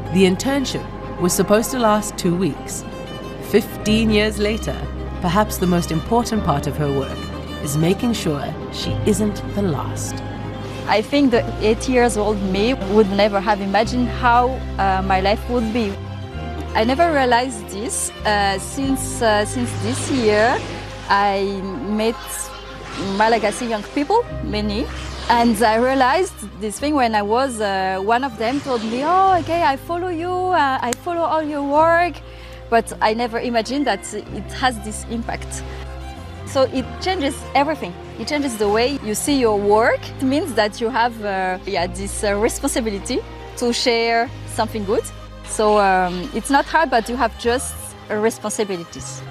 The internship was supposed to last 2 weeks. 15 years later, perhaps the most important part of her work is making sure she isn't the last. I think the 8-year-old me would never have imagined how my life would be. I never realized this. Since this year, I met Malagasy young people, many, and I realized this thing when I was, one of them told me, oh, okay, I follow you, I follow all your work, but I never imagined that it has this impact. So it changes everything. It changes the way you see your work. It means that you have this responsibility to share something good. So it's not hard, but you have just responsibilities.